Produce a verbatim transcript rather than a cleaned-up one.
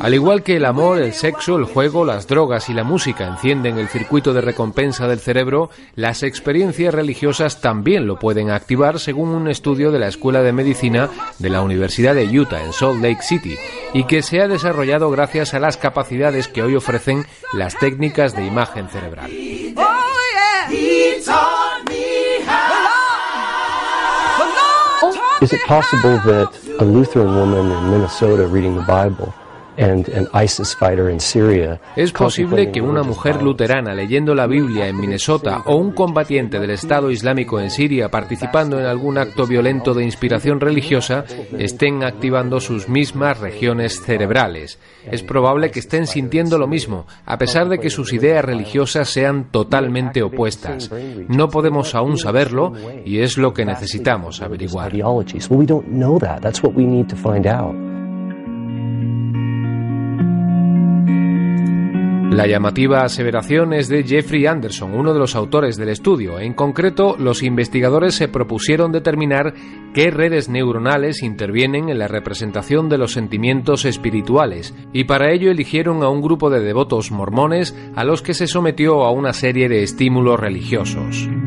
Al igual que el amor, el sexo, el juego, las drogas y la música encienden el circuito de recompensa del cerebro, las experiencias religiosas también lo pueden activar, según un estudio de la Escuela de Medicina de la Universidad de Utah en Salt Lake City, y que se ha desarrollado gracias a las capacidades que hoy ofrecen las técnicas de imagen cerebral. Is it possible that a Lutheran woman in Minnesota reading the Bible and an ISIS fighter in Syria... ¿Es posible que una mujer luterana leyendo la Biblia en Minnesota o un combatiente del Estado Islámico en Siria participando en algún acto violento de inspiración religiosa estén activando sus mismas regiones cerebrales? Es probable que estén sintiendo lo mismo, a pesar de que sus ideas religiosas sean totalmente opuestas. No podemos aún saberlo y es lo que necesitamos averiguar. La llamativa aseveración es de Jeffrey Anderson, uno de los autores del estudio. En concreto, los investigadores se propusieron determinar qué redes neuronales intervienen en la representación de los sentimientos espirituales, y para ello eligieron a un grupo de devotos mormones a los que se sometió a una serie de estímulos religiosos.